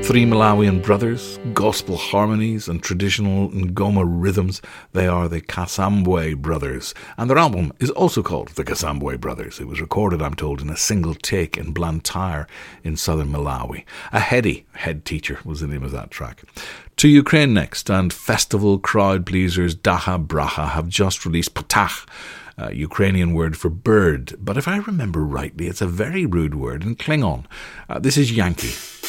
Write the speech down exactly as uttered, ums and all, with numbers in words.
Three Malawian brothers, gospel harmonies and traditional Ngoma rhythms. They are the Kasambwe Brothers, and their album is also called the Kasambwe Brothers. It was recorded, I'm told, in a single take in Blantyre in southern Malawi. A heady head teacher was the name of that track. To Ukraine next, and festival crowd pleasers Daha Braha have just released Patach, a Ukrainian word for bird, but if I remember rightly, it's a very rude word in Klingon. Uh, this is Yankee.